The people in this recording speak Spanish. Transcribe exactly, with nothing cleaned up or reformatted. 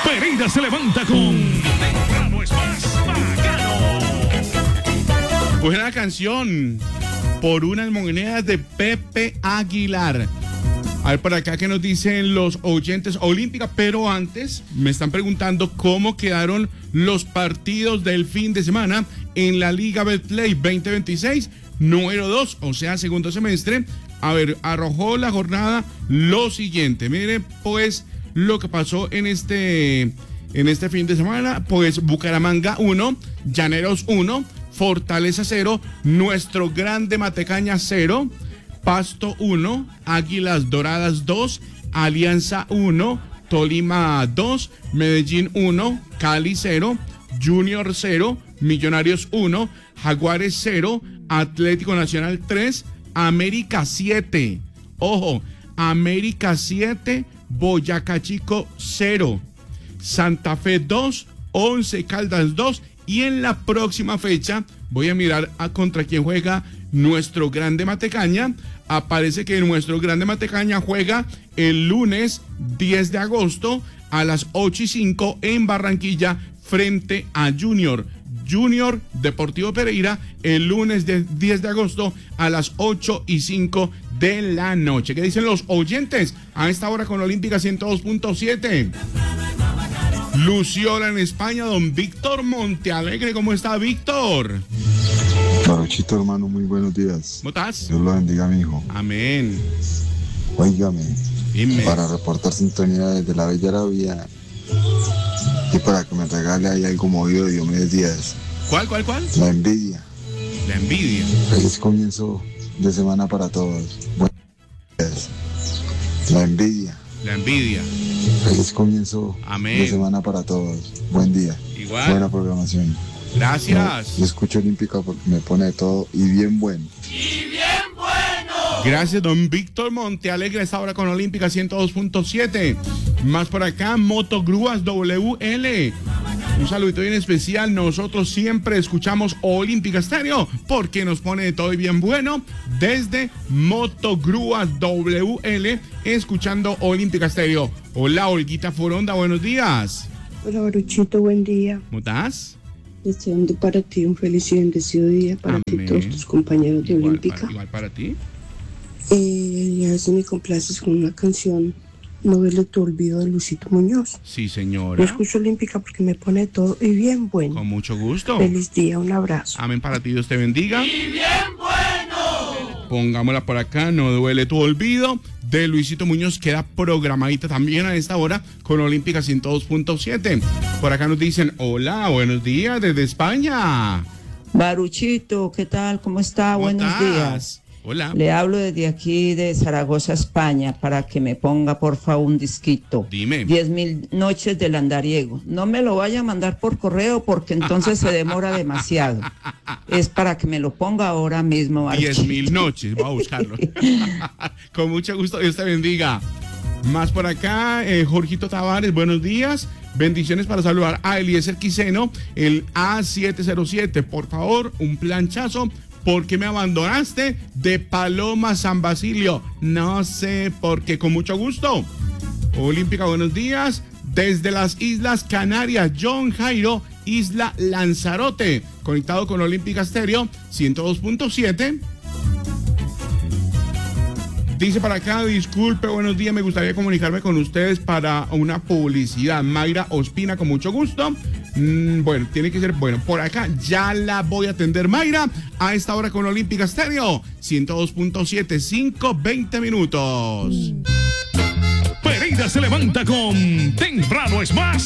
Pereira se levanta con Temprano es más bacano. Buena canción. Por unas monedas de Pepe Aguilar. A ver, por acá que nos dicen los oyentes olímpicos, pero antes me están preguntando cómo quedaron los partidos del fin de semana en la Liga Betplay veinte veintiséis, número dos, o sea, segundo semestre. A ver, arrojó la jornada lo siguiente. Mire, pues, lo que pasó en este, en este fin de semana, pues, Bucaramanga uno, Llaneros uno, Fortaleza cero, Nuestro Grande Matecaña cero, Pasto uno, Águilas Doradas dos, Alianza uno, Tolima dos, Medellín uno, Cali cero, Junior cero, Millonarios uno, Jaguares cero, Atlético Nacional tres, América siete. Ojo, América siete, Boyacá Chico cero, Santa Fe dos, Once Caldas dos. Y en la próxima fecha voy a mirar a contra quién juega Nuestro Grande Matecaña. Aparece que Nuestro Grande Matecaña juega el lunes diez de agosto a las ocho y cinco en Barranquilla frente a Junior. Junior Deportivo Pereira el lunes de diez de agosto a las ocho y cinco de la noche. ¿Qué dicen los oyentes a esta hora con Olímpica ciento dos punto siete? Luciola en España, don Víctor Montealegre. ¿Cómo está, Víctor? Baruchito, hermano, muy buenos días. ¿Cómo estás? Dios lo bendiga, mi hijo. Amén. Óigame, Dime. Para reportar sintonía desde la Bella Arabia y para que me regale ahí algo movido de Diomedes Díaz. ¿Cuál, cuál, cuál? La envidia. La envidia. Feliz comienzo de semana para todos. Buenos días. La envidia. La envidia. Feliz comienzo Amén. de semana para todos. Buen día. Igual. Buena programación. Gracias. No, yo escucho Olímpica porque me pone de todo y bien bueno. Y bien bueno. Gracias, don Víctor Montealegre. Esta hora con Olímpica ciento dos punto siete. Más por acá, Motogrúas W L. Un saludito bien especial. Nosotros siempre escuchamos Olímpica Estéreo porque nos pone de todo y bien bueno. Desde Motogrúas W L, escuchando Olímpica Estéreo. Hola, Olguita Foronda, buenos días. Hola, Baruchito, buen día. ¿Cómo estás? Deseando para ti un feliz y bendecido día, para ti y Amén. todos tus compañeros de Igual Olímpica. para, igual para ti. Eh, y a veces me complaces con una canción, No duele tu olvido, de Luisito Muñoz. Sí, Yo señora. escucho Olímpica porque me pone de todo y bien bueno. Con mucho gusto. Feliz día, un abrazo. Amén para ti, Dios te bendiga. Y bien bueno. Pongámosla por acá, No duele tu olvido, de Luisito Muñoz. Queda programadita también a esta hora con Olímpica ciento dos punto siete. Por acá nos dicen, hola, buenos días desde España. Baruchito, ¿qué tal? ¿Cómo está? ¿Cómo Buenos estás? días. Hola. Le hablo desde aquí de Zaragoza, España, para que me ponga por favor un disquito. Dime. Diez mil noches del andariego. No me lo vaya a mandar por correo porque entonces se demora demasiado. Es para que me lo ponga ahora mismo, Baruchito. Diez mil noches, voy a buscarlo. Con mucho gusto, Dios te bendiga. Más por acá, eh, Jorgito Tavares, buenos días. Bendiciones para saludar a Eliezer Quiseno, el A siete cero siete. Por favor, un planchazo. ¿Por qué me abandonaste? De Paloma San Basilio. No sé, porque con mucho gusto. Olímpica, buenos días. Desde las Islas Canarias, John Jairo, Isla Lanzarote. Conectado con Olímpica Estéreo, ciento dos punto siete. Dice para acá, disculpe, buenos días, me gustaría comunicarme con ustedes para una publicidad. Mayra Ospina, con mucho gusto. Mm, bueno, tiene que ser, bueno, por acá ya la voy a atender, Mayra, a esta hora con Olímpica Estéreo, ciento dos punto siete, cinco, veinte minutos. Pereira se levanta con Temprano es más